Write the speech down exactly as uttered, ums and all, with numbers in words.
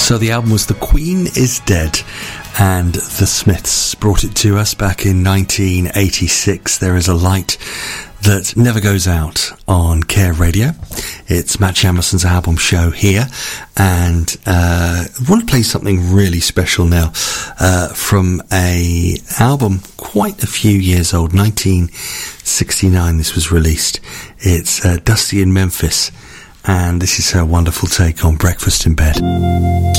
So the album was The Queen is Dead, and the Smiths brought it to us back in nineteen eighty-six. There is a light that never goes out on Care Radio. It's Matt Jameson's album show here, and uh, I want to play something really special now uh, from a album quite a few years old, nineteen sixty-nine this was released. It's uh, Dusty in Memphis, and this is her wonderful take on Breakfast in Bed.